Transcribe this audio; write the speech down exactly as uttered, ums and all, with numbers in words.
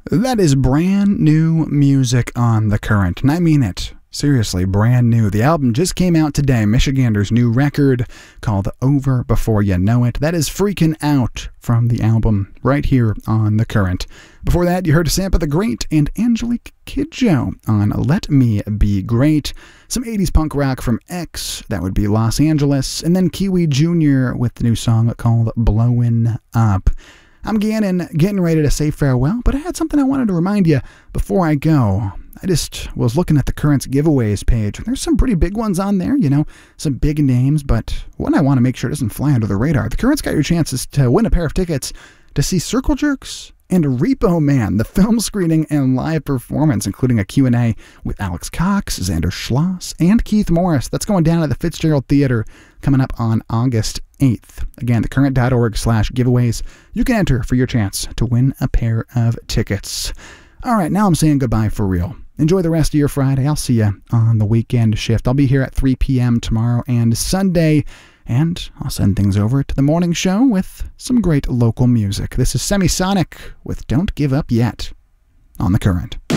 That is brand new music on The Current, and I mean it. Seriously, brand new. The album just came out today, Michigander's new record called Over Before You Know It. That is Freaking Out from the album right here on The Current. Before that, you heard Sampa the Great and Angelique Kidjo on Let Me Be Great. Some eighties punk rock from X, that would be Los Angeles, and then Kiwi Junior with the new song called Blowin' Up. I'm Gannon, getting ready to say farewell, but I had something I wanted to remind you before I go. I just was looking at the Current's giveaways page. There's some pretty big ones on there, you know, some big names, but one I want to make sure doesn't fly under the radar. The Current's got your chances to win a pair of tickets to see Circle Jerks and Repo Man, the film screening and live performance, including a Q and A with Alex Cox, Xander Schloss, and Keith Morris. That's going down at the Fitzgerald Theater coming up on August eighth. Again, thecurrent.org slash giveaways. You can enter for your chance to win a pair of tickets. All right, now I'm saying goodbye for real. Enjoy the rest of your Friday. I'll see you on the weekend shift. I'll be here at three p.m. tomorrow and Sunday, and I'll send things over to the morning show with some great local music. This is Semisonic with Don't Give Up Yet on The Current.